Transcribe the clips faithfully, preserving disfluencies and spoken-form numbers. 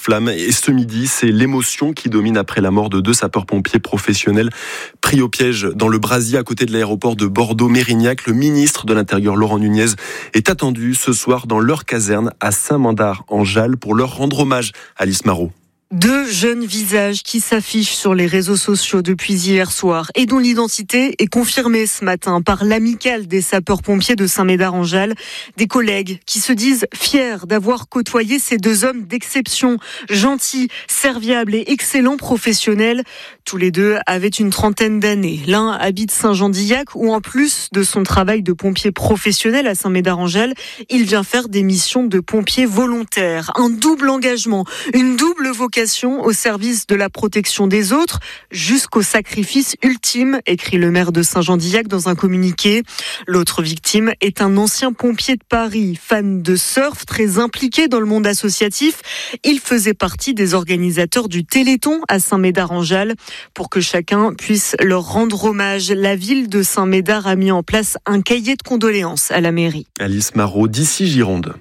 flammes. Et ce midi, c'est l'émotion qui domine après la mort de deux sapeurs-pompiers professionnels pris au piège dans le brasier à côté de l'aéroport de Bordeaux-Mérignac. Le ministre de l'Intérieur, Laurent Nunez, est attendu ce soir dans leur caserne à Saint-Mandard-en-Jalles pour leur rendre hommage. Alice Marot. Deux jeunes visages qui s'affichent sur les réseaux sociaux depuis hier soir et dont l'identité est confirmée ce matin par l'amicale des sapeurs-pompiers de Saint-Médard-en-Jalles. Des collègues qui se disent fiers d'avoir côtoyé ces deux hommes d'exception, gentils, serviables et excellents professionnels. Tous les deux avaient une trentaine d'années. L'un habite Saint-Jean-d'Illac où en plus de son travail de pompier professionnel à Saint-Médard-en-Jalles, il vient faire des missions de pompier volontaire. Un double engagement, une double vocation au service de la protection des autres jusqu'au sacrifice ultime, écrit le maire de Saint-Jean-d'Illac dans un communiqué. L'autre victime est un ancien pompier de Paris, fan de surf, très impliqué dans le monde associatif. Il faisait partie des organisateurs du Téléthon à Saint-Médard-en-Jalles. Pour que chacun puisse leur rendre hommage, la ville de Saint-Médard a mis en place un cahier de condoléances à la mairie. Alice Marot, d'ici Gironde.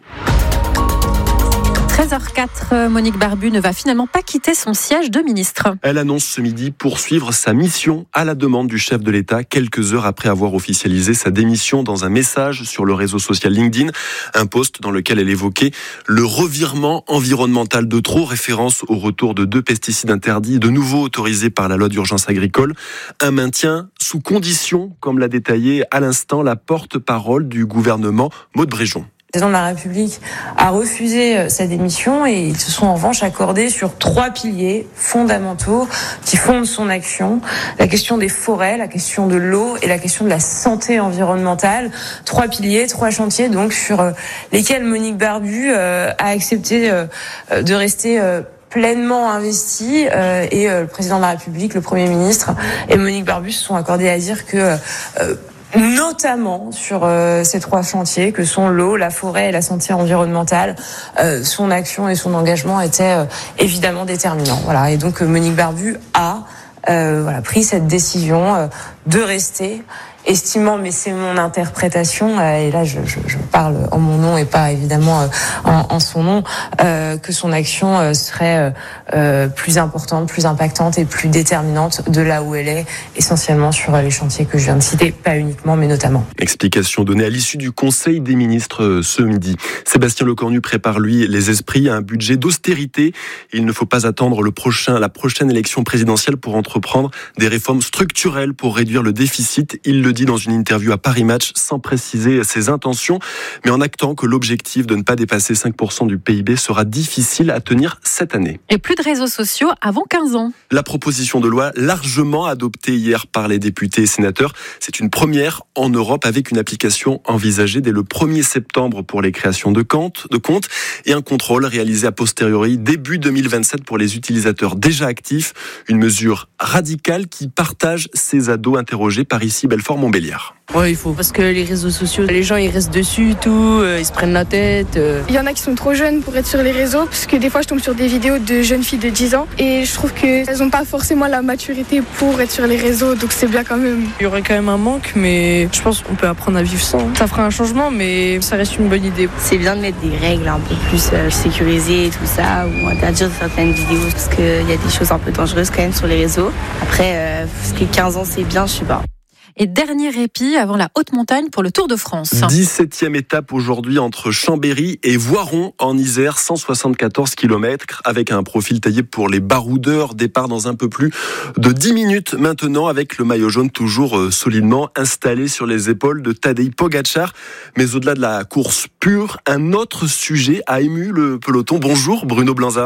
treize heures quatre, Monique Barbu ne va finalement pas quitter son siège de ministre. Elle annonce ce midi poursuivre sa mission à la demande du chef de l'État, quelques heures après avoir officialisé sa démission dans un message sur le réseau social LinkedIn, un post dans lequel elle évoquait le revirement environnemental de trop, référence au retour de deux pesticides interdits, de nouveau autorisés par la loi d'urgence agricole, un maintien sous condition, comme l'a détaillé à l'instant la porte-parole du gouvernement, Maud Bréjon. Le président de la République a refusé sa démission et ils se sont en revanche accordés sur trois piliers fondamentaux qui fondent son action. La question des forêts, la question de l'eau et la question de la santé environnementale. Trois piliers, trois chantiers donc sur lesquels Monique Barbu a accepté de rester pleinement investi euh, et euh, le président de la République, le Premier ministre et Monique Barbu se sont accordés à dire que euh, notamment sur euh, ces trois chantiers que sont l'eau, la forêt et la santé environnementale, euh, son action et son engagement étaient euh, évidemment déterminants. Voilà, et donc Monique Barbu a euh, voilà, pris cette décision euh, de rester, estimant, mais c'est mon interprétation, euh, et là je, je, je parle en mon nom et pas évidemment euh, en, en son nom, euh, que son action euh, serait euh, plus importante, plus impactante et plus déterminante de là où elle est, essentiellement sur les chantiers que je viens de citer, pas uniquement mais notamment. Explication donnée à l'issue du Conseil des ministres ce midi. Sébastien Lecornu prépare lui les esprits à un budget d'austérité. Il ne faut pas attendre le prochain, la prochaine élection présidentielle pour entreprendre des réformes structurelles pour réduire le déficit. Il le dit dans une interview à Paris Match sans préciser ses intentions, mais en actant que l'objectif de ne pas dépasser cinq pour cent du P I B sera difficile à tenir cette année. Et plus de réseaux sociaux avant quinze ans. La proposition de loi largement adoptée hier par les députés et sénateurs, c'est une première en Europe avec une application envisagée dès le premier septembre pour les créations de comptes, de comptes et un contrôle réalisé a posteriori début deux mille vingt-sept pour les utilisateurs déjà actifs. Une mesure radicale qui partage ces ados interrogés par ici Belfort-Montbéliard. Ouais, il faut. Parce que les réseaux sociaux, les gens ils restent dessus, tout, euh, ils se prennent la tête. Euh. Il y en a qui sont trop jeunes pour être sur les réseaux, parce que des fois je tombe sur des vidéos de jeunes filles de dix ans et je trouve qu'elles n'ont pas forcément la maturité pour être sur les réseaux, donc c'est bien quand même. Il y aurait quand même un manque, mais je pense qu'on peut apprendre à vivre sans. Ça fera un changement, mais ça reste une bonne idée. C'est bien de mettre des règles un peu plus euh, sécurisées et tout ça, ou interdire certaines vidéos, parce qu'il y a des choses un peu dangereuses quand même sur les réseaux. Après, euh, parce que quinze ans c'est bien, je sais pas. Et dernier répit avant la haute montagne pour le Tour de France. dix-septième étape aujourd'hui entre Chambéry et Voiron en Isère, cent soixante-quatorze kilomètres avec un profil taillé pour les baroudeurs. Départ dans un peu plus de dix minutes maintenant avec le maillot jaune toujours solidement installé sur les épaules de Tadej Pogačar. Mais au-delà de la course pure, un autre sujet a ému le peloton. Bonjour Bruno Blanza.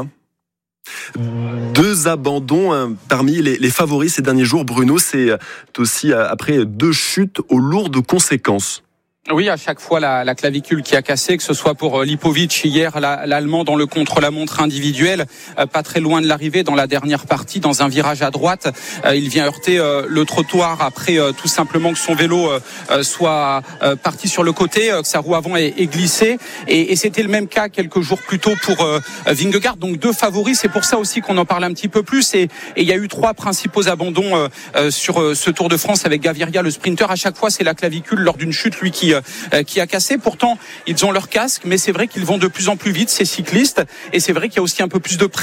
Deux abandons hein, parmi les, les favoris ces derniers jours. Bruno, c'est aussi après deux chutes aux lourdes conséquences. Oui, à chaque fois la, la clavicule qui a cassé, que ce soit pour Lipovic hier, la, l'Allemand dans le contre-la-montre individuel, euh, pas très loin de l'arrivée dans la dernière partie, dans un virage à droite, euh, il vient heurter euh, le trottoir après euh, tout simplement que son vélo euh, soit euh, parti sur le côté, euh, que sa roue avant ait, ait glissé, et, et c'était le même cas quelques jours plus tôt pour euh, Vingegaard. Donc deux favoris, c'est pour ça aussi qu'on en parle un petit peu plus. Et il y a eu trois principaux abandons euh, euh, sur euh, ce Tour de France avec Gaviria, le sprinter. À chaque fois, c'est la clavicule lors d'une chute, lui qui qui a cassé. Pourtant, ils ont leur casque, mais c'est vrai qu'ils vont de plus en plus vite, ces cyclistes, et c'est vrai qu'il y a aussi un peu plus de pression